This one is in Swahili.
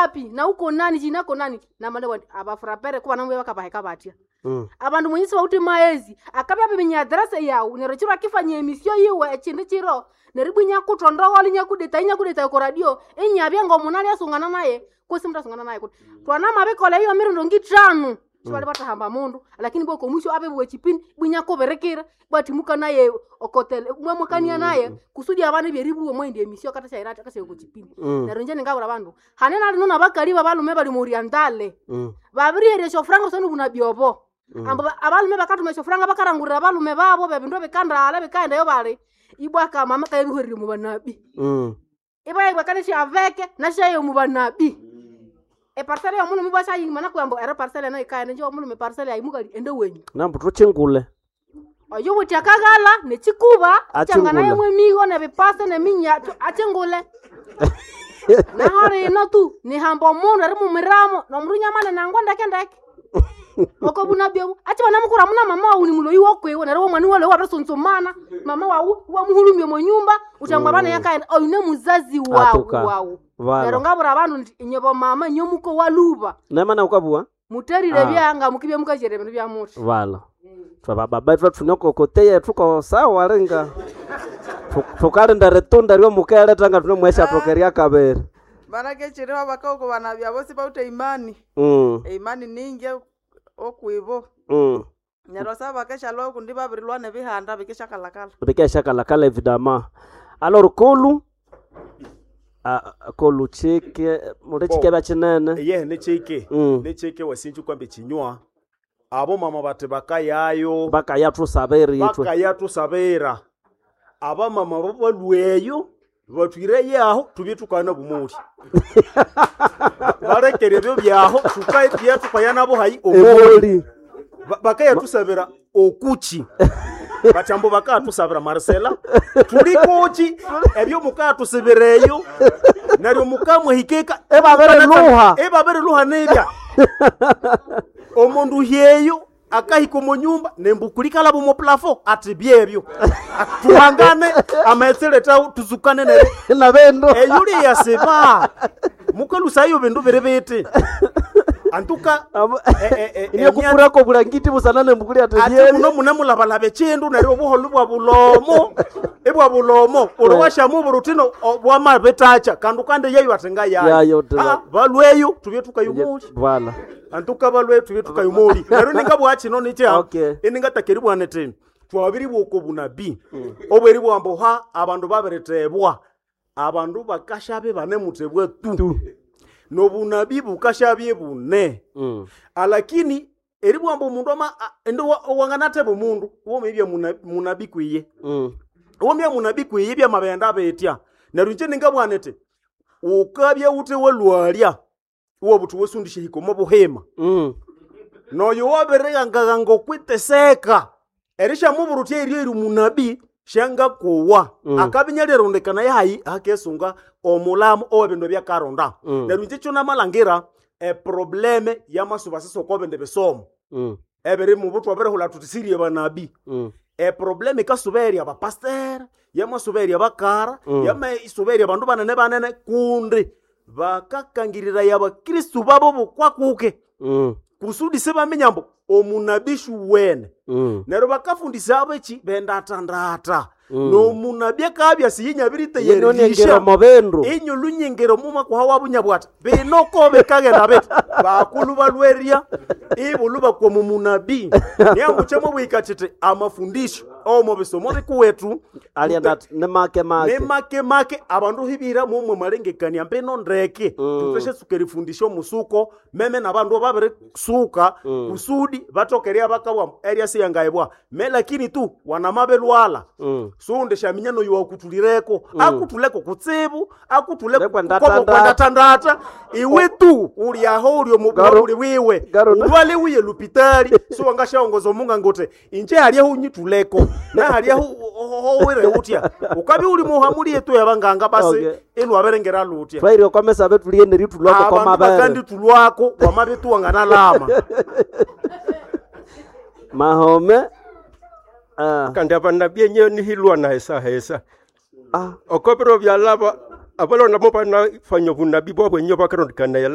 wapi na uko nani jina ko nani na male wa abafrapere kwa namwe bakabaheka batia abantu munyisi bauti maezi akabya binya address yawo nerechiro akifanya emission yiwe echinde chiro neribunya kutondogo linya kudeta ko radio enyabya ngomunali asungana naye kusimta sungana naye kuti twana mabekole hiyo mirundo ngitano twali batahamba mundu lakini boko mwisho abe bwe chipini bunya ko berekera batimuka naye okotele mwamukania naye kusudi abane byeribuwe mwende emission kata shairata kase ko chipini naronje ngabura abantu hanena ali nona bakaliba balume bali mu orientale babiri eresho frango sonu buna byobo abalume bakatumesho franga bakarangurira abalume babo bebindo bekandala bekaenda yo bale ibwaka mama kayiruhirira mu banabi ibaye bakanishi aveke na shayo mu banabi parcelle yomuntu mubasha yimana kwambo era parcelle na ikaye nje omuntu me parcelle ayimugali ende wenyu nambu tuchengule ayo butakagala ne chikuba changana yemwe migo ne bipase ne minya achengule na hore no tu ni hambo mundu ari mu miramo no murunya mane nangonda kendake oko bunabyo ati bana mukura muna mama wawu ni muloyi wokwe na ro mwani wale wabasonsomana mama wawu wa muhulumye mu nyumba utangwa bana yakaye oyine muzazi wawu Nero ngabura abantu nyebo mama nyomuko waluba namana ukabua muterire byanga mukibye mukajere bintu bya muti vala twa baba tunoko koteye tuko sawa renga tukarenda retunda ryo mukere tanga tunomwesha tokeria kabere bana kechirwa bakoko bana bya bose baute imani imani ninge okwibo nyaro saba kesha loko ndi babirilwa ne bihanda bikesha kalakala evidama alors kolu kolu cheke murechike bachinene ne cheke wasinju kwambe chinywa abo mama bate bakayayo tusabera aba mama balweyo batwire yaho tubitukana bumuri barekere byo byaho tukaya tukayana bo hayi omuri bakaya tusabera okuchi bachambo bakatusabira Marcela tulikochi ebyo mukatusibireyo naryo mukamwe hikeka ebabere luha nebya omundu yeyo akahiko mu nyumba nembukulikala bo mu plafond ati byebyo tuhangane ametsele tawu tuzukane na bendo eyuli yaseba mukalusayo bendo berebete antuka ine kupura ko bulangiti busanane mbukuli atebye ati no munamulabala bechendu nari obuholu bwa bulomo olwasha mu burutino bwa mabetacha kandukande yeyo atenga yayo balweyo tubye tukayumuli bala antuka balwe tubye tukayumuli naro ningabwa kino nicha eninga takeri bwanete twabiri bwoko bunabi obweri bwambo ha abandu baberetebwa abandu bakashabe banemutebwe tu no bunabi bukashabye bune alakini eri bwambo mundu ama endo wanganatebo mundu wo mebya munabi kwiye wo mebya munabi kwiye bya mabenda betya narunje ningabwanete ukabya ute walwalia wo butu wesundishe hikomo buhema no yo waberega ngagango kwiteseka erisha muburutie iri munabi shanga kuwa akabinyalero rondekana yayi hakesunga omulamu obendo bya karonda nerunje chona malangira probleme ya masubasiso kobende besomo ebere mu butu abere hula tutisirie banabi probleme kasuberi aba pastor ya masuberi abakara ya masuberi abandu banene kundi bakakangirira yaba Kristo babo bukwakuke kusudi seba menyambo omunabishu wene nero bakafundisa abechi benda tandata no munabye kabya siyinya birite yerisha mabendo inyo lunyengero muma kwa wabunyabwata binoko bekage nabet bakulu balweria ibuluba kwa munabi nyangu chemo bwikachete amafundisho omo bisomo bikuwetu alianda nemake abandu hibira mumwe malengekania mpeno ndreke tuteshe sukerifundisho musuko meme nabandu babere suka kusudi batokeria bakawa area siyangaibwa lakini tu wanamabelwala sunde shaminyano yuwa kutulireko akutuleko kutsibu akutuleko kwa tandata iwe tu uli aho uli omugaro uli wiwe ulwale wiye lupitali so wangasha ongozo munga ngote inje hali aho unyituleko na hali aho wire utia ukabi uli muhamuli yetu yabanganga basi elu aberengera lutia fairo komesa betuliende ritulwako kwa mabere kandi tulwako kwa mabetu wangana lama mahome kandi abanabi nyo ni hilwa na hesa okopero byalaba abalo namo bana fanyo bunabi bwo bwenyo bakarondikana